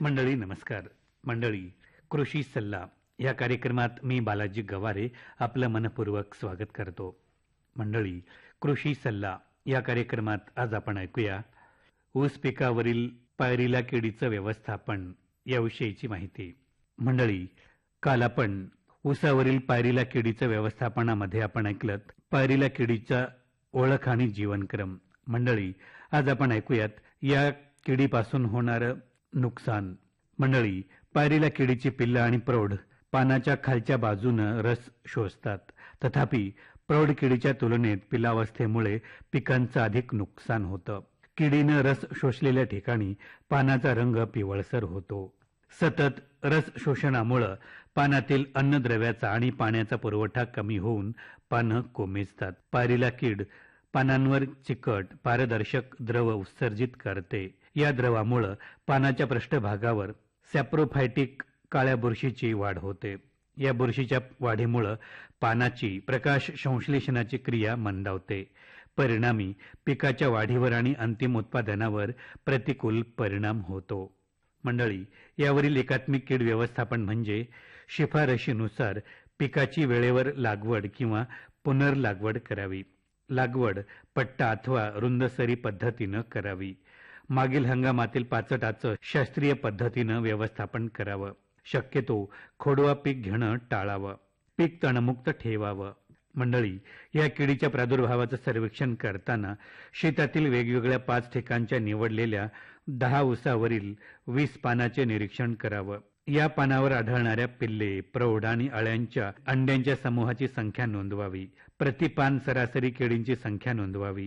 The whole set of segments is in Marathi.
मंडळी नमस्कार. मंडळी, कृषी सल्ला या कार्यक्रमात मी बालाजी गवारे आपलं मनपूर्वक स्वागत करतो. मंडळी, कृषी सल्ला या कार्यक्रमात आज आपण ऐकूया ऊस पिकावरील पायरीला किडीचं व्यवस्थापन याविषयीची माहिती. मंडळी, काल आपण ऊसावरील पायरीला किडीचं व्यवस्थापनामध्ये आपण ऐकलं पायरीला किडीचा ओळख आणि जीवनक्रम. मंडळी, आज आपण ऐकूयात या किडीपासून होणारं नुकसान. मंडळी, पायरीला किडीची पिल्लं आणि प्रौढ पानाच्या खालच्या बाजूनं रस शोषतात. तथापि प्रौढ किडीच्या तुलनेत पिलावस्थेमुळे पिकांचं अधिक नुकसान होतं. किडीनं रस शोषलेल्या ठिकाणी पानाचा रंग पिवळसर होतो. सतत रस शोषणामुळं पानातील अन्नद्रव्याचा आणि पाण्याचा पुरवठा कमी होऊन पानं कोमेजतात. पायरीला कीड पानांवर चिकट पारदर्शक द्रव उत्सर्जित करते. या द्रवामुळं पानाच्या पृष्ठभागावर सॅप्रोफायटिक काळ्या बुरशीची वाढ होते. या बुरशीच्या वाढीमुळं पानाची प्रकाश संश्लेषणाची क्रिया मंदावते. परिणामी पिकाच्या वाढीवर आणि अंतिम उत्पादनावर प्रतिकूल परिणाम होतो. मंडळी, यावरील एकात्मिक कीड व्यवस्थापन म्हणजे शिफारशीनुसार पिकाची वेळेवर लागवड किंवा पुनर्लागवड करावी. लागवड पट्टा अथवा रुंदसरी पद्धतीनं करावी. मागील हंगामातील पाचटाचं शास्त्रीय पद्धतीनं व्यवस्थापन करावं. शक्यतो खोडवा पीक घेणं टाळावं. पीक तणमुक्त ठेवावं. मंडळी, या किडीच्या प्रादुर्भावाचं सर्वेक्षण करताना शेतातील वेगवेगळ्या 5 ठिकाणच्या निवडलेल्या 10 ऊसावरील 20 पानाचे निरीक्षण करावं. या पानावर आढळणाऱ्या पिल्ले, प्रौढ आणि अळ्यांच्या अंड्यांच्या समूहाची संख्या नोंदवावी. प्रतिपान सरासरी किडींची संख्या नोंदवावी.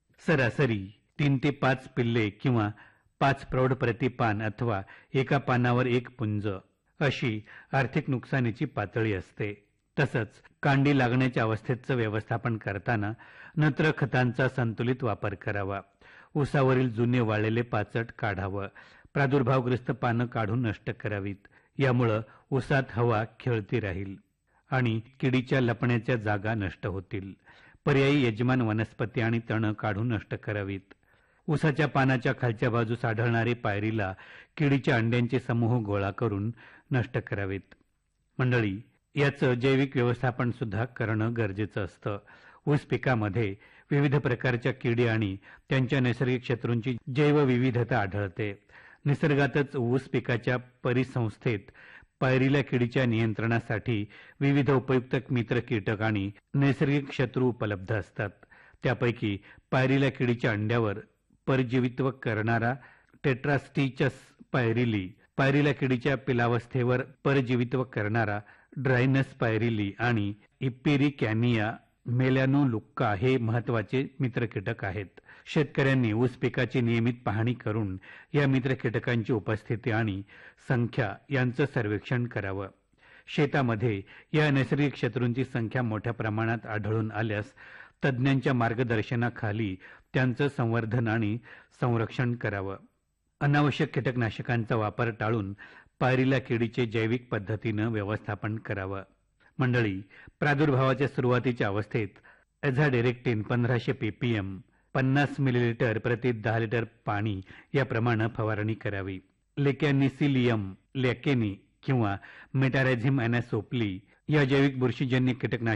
सरासरी 3 ते 5 पिल्ले किंवा 5 प्रौढ प्रतिपान अथवा एका पानावर 1 पुंज अशी आर्थिक नुकसानीची पातळी असते. तसंच कांडी लागण्याच्या अवस्थेचं व्यवस्थापन करताना नत्र खतांचा संतुलित वापर करावा. ऊसावरील जुने वाळलेले पाचट काढावं. प्रादुर्भावग्रस्त पानं काढून नष्ट करावीत. यामुळं ऊसात हवा खेळती राहील आणि किडीच्या लपण्याच्या जागा नष्ट होतील. पर्यायी यजमान वनस्पती आणि तणं काढून नष्ट करावीत. ऊसाच्या पानाच्या खालच्या बाजूस आढळणारे पायरीला किडीच्या अंड्यांचे समूह गोळा करून नष्ट करावेत. मंडळी, याचं जैविक व्यवस्थापन सुद्धा करणं गरजेचं असतं. ऊस पिकामध्ये विविध प्रकारच्या किडी आणि त्यांच्या नैसर्गिक शत्रूंची जैवविविधता आढळते. निसर्गातच ऊस पिकाच्या परिसंस्थेत पायरीला किडीच्या नियंत्रणासाठी विविध उपयुक्त मित्र कीटक आणि नैसर्गिक शत्रू उपलब्ध असतात. त्यापैकी पायरीला किडीच्या अंड्यावर परजीवित्व करणारा टेट्रास्टिचस पायरिली, पायरीला किडीच्या पिलावस्थेवर परजीवित्व करणारा ड्रायनस पायरिली आणि इपिरिकॅनिया मेलॅनोलुक्का हे महत्वाचे मित्र कीटक आहेत. शेतकऱ्यांनी ऊस पिकाची नियमित पाहणी करून या मित्र कीटकांची उपस्थिती आणि संख्या यांचं सर्वेक्षण करावं. शेतामध्ये या नैसर्गिक शत्रूंची संख्या मोठ्या प्रमाणात आढळून आल्यास तज्ज्ञांच्या मार्गदर्शनाखाली त्यांचं संवर्धन आणि संरक्षण करावं. अनावश्यक कीटकनाशकांचा वापर टाळून पायरीला किडीचे जैविक पद्धतीनं व्यवस्थापन करावं. मंडळी, प्रादुर्भावाच्या सुरुवातीच्या अवस्थेत एझाडिरेक्टिन 1500 ppm 50 मिलीलिटर प्रति 10 लिटर पाणी या प्रमाणे फवारणी करावी. लेकॅनिसिलियम लेकेनी किंवा मेटारायझिम अॅनासोप्ली या जैविक बुरशीजन्य कीटकनाशक